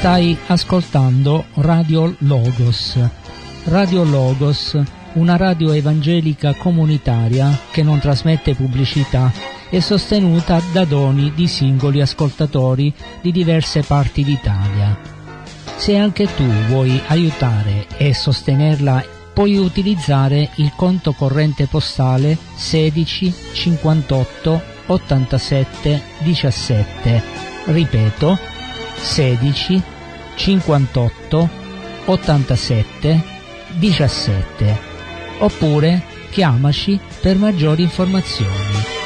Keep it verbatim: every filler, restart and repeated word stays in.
Stai ascoltando Radio Logos. Radio Logos, una radio evangelica comunitaria che non trasmette pubblicità, è sostenuta da doni di singoli ascoltatori di diverse parti d'Italia. Se anche tu vuoi aiutare e sostenerla, puoi utilizzare il conto corrente postale sedici cinquantotto ottantasette diciassette. Ripeto, sedici cinquantotto ottantasette diciassette. Oppure chiamaci per maggiori informazioni.